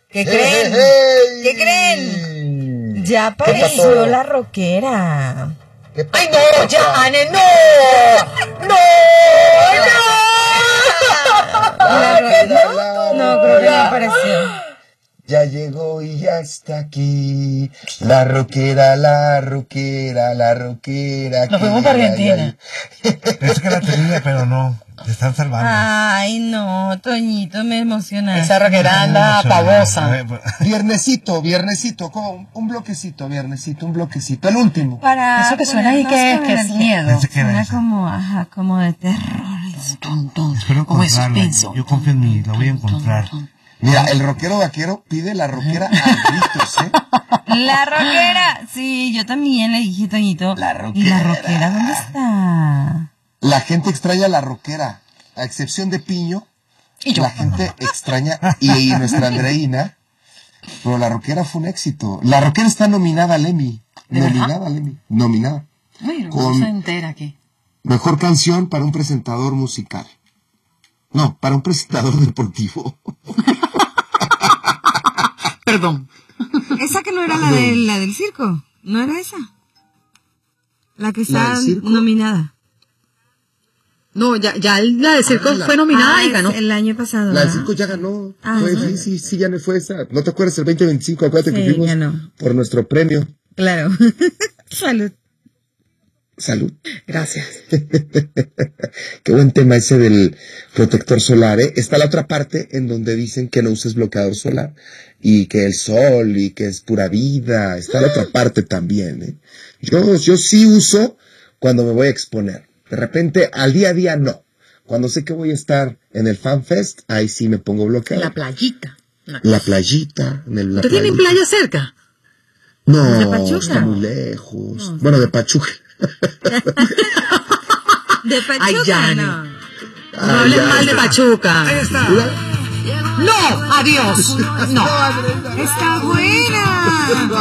¿Qué creen? Hey. ¿Qué creen? Ya apareció la rockera. ¡Ay, no! ¡Ya, Ane, no! ¡No! ¡No! No, creo que no apareció. Ya llegó y ya está aquí. La rockera, la rockera, la rockera. Nos fuimos para Argentina. Pensé que la tenía, pero no. Te están salvando. Ay, no, Toñito, me emociona. Esa rockera anda pavosa. Viernesito, como un bloquecito, un bloquecito, el último. Para eso que suena ahí que es miedo. Pensé que era Suena esa. como de terror. Espero Como de encontrarla. suspenso. Yo confío en mí, la voy a encontrar. Mira, el rockero vaquero pide la rockera a gritos, ¿eh? La rockera. Sí, yo también le dije, Toñito. La rockera. ¿Y la rockera dónde está? La gente extraña la rockera, a excepción de Piño. Y yo. La gente extraña, y nuestra Andreina, pero la rockera fue un éxito. La rockera está nominada al Emmy. ¿De verdad? Nominada al Emmy. Nominada. Ay, no Con- se entera aquí. Mejor canción para un presentador musical. No, para un presentador deportivo. Perdón. Esa que no era la del circo. ¿No era esa? La que está del circo? nominada. No, ya la de circo fue nominada y ganó. El año pasado. La del ¿verdad? circo ya ganó. Ah, Fue- sí, ya no fue esa. ¿No te acuerdas el 2025? Acuérdate que Sí, fuimos ganó. por nuestro premio. Claro. Salud. Salud. Gracias. Qué buen tema ese del protector solar, ¿eh? Está la otra parte en donde dicen que no uses bloqueador solar y que el sol y que es pura vida. Está la otra parte también, ¿eh? Yo sí uso cuando me voy a exponer. De repente, al día a día, no. Cuando sé que voy a estar en el FanFest, ahí sí me pongo En bloqueador. la playita. La playita. La ¿Ustedes tienen playita. playa cerca? No, ¿De Pachuca? está muy lejos. Bueno, de Pachuca. De Pachuca, Ay, ya, no. No hables mal de Pachuca. Ahí está. No, adiós. No. Está buena.